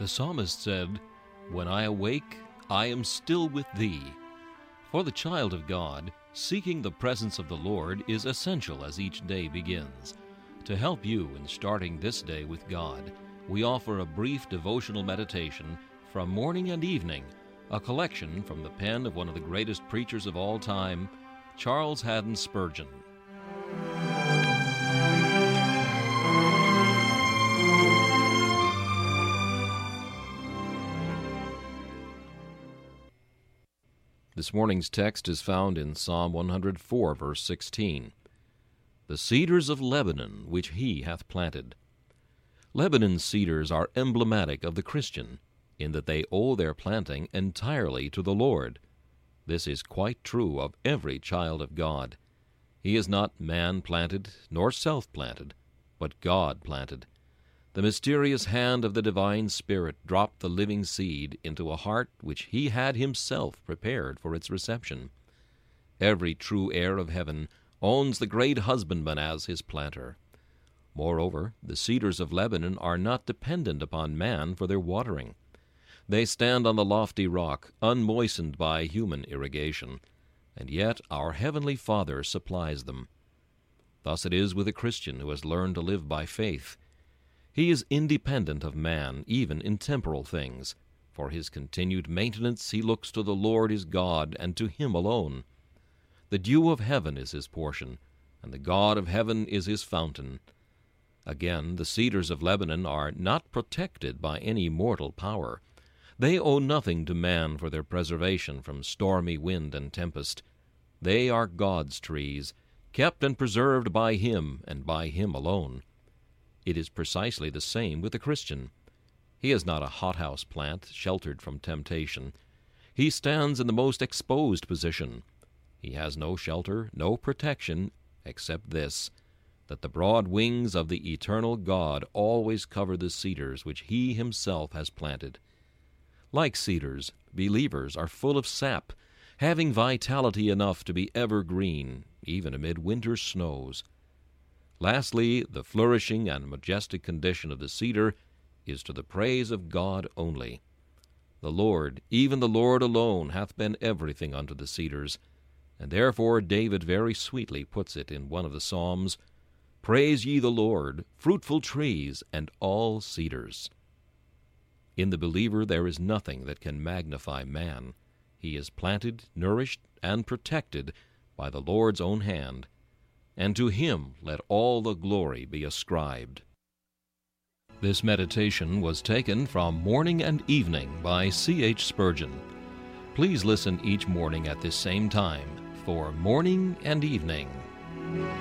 The psalmist said, "When I awake, I am still with thee." For the child of God, seeking the presence of the Lord is essential as each day begins. To help you in starting this day with God, we offer a brief devotional meditation from morning and evening, a collection from the pen of one of the greatest preachers of all time, Charles Haddon Spurgeon. This morning's text is found in Psalm 104, verse 16. "The cedars of Lebanon, which he hath planted." Lebanon's cedars are emblematic of the Christian, in that they owe their planting entirely to the Lord. This is quite true of every child of God. He is not man-planted nor self-planted, but God-planted. The mysterious hand of the divine Spirit dropped the living seed into a heart which he had himself prepared for its reception. Every true heir of heaven owns the great husbandman as his planter. Moreover, the cedars of Lebanon are not dependent upon man for their watering. They stand on the lofty rock, unmoistened by human irrigation, and yet our heavenly Father supplies them. Thus it is with a Christian who has learned to live by faith. He is independent of man, even in temporal things. For his continued maintenance he looks to the Lord his God, and to him alone. The dew of heaven is his portion, and the God of heaven is his fountain. Again, the cedars of Lebanon are not protected by any mortal power. They owe nothing to man for their preservation from stormy wind and tempest. They are God's trees, kept and preserved by him and by him alone. It is precisely the same with the Christian. He is not a hothouse plant sheltered from temptation. He stands in the most exposed position. He has no shelter, no protection, except this, that the broad wings of the eternal God always cover the cedars which he himself has planted. Like cedars, believers are full of sap, having vitality enough to be evergreen, even amid winter's snows. Lastly, the flourishing and majestic condition of the cedar is to the praise of God only. The Lord, even the Lord alone, hath been everything unto the cedars, and therefore David very sweetly puts it in one of the Psalms, "Praise ye the Lord, fruitful trees, and all cedars." In the believer there is nothing that can magnify man. He is planted, nourished, and protected by the Lord's own hand, and to him let all the glory be ascribed. This meditation was taken from Morning and Evening by C.H. Spurgeon. Please listen each morning at this same time for Morning and Evening.